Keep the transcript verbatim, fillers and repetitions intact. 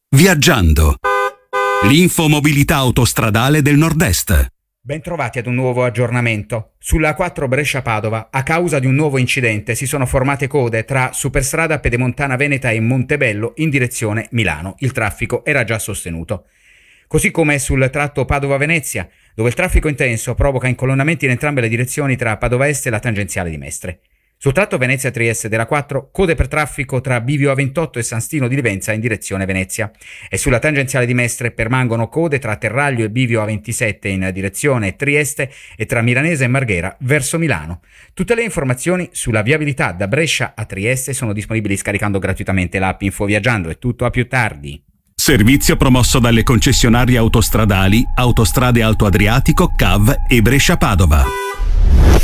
Viaggiando. L'infomobilità autostradale del Nord-Est. Bentrovati ad un nuovo aggiornamento. Sulla A quattro Brescia-Padova, a causa di un nuovo incidente, si sono formate code tra Superstrada Pedemontana Veneta e Montebello in direzione Milano. Il traffico era già sostenuto. Così come sul tratto Padova-Venezia, dove il traffico intenso provoca incolonnamenti in entrambe le direzioni tra Padova Est e la tangenziale di Mestre. Sul tratto Venezia-Trieste della quattro, code per traffico tra Bivio A ventotto e San Stino di Livenza in direzione Venezia. E sulla tangenziale di Mestre permangono code tra Terraglio e Bivio A ventisette in direzione Trieste e tra Milanese e Marghera verso Milano. Tutte le informazioni sulla viabilità da Brescia a Trieste sono disponibili scaricando gratuitamente l'app InfoViaggiando. È tutto, a più tardi. Servizio promosso dalle concessionarie autostradali Autostrade Alto Adriatico, C A V e Brescia-Padova.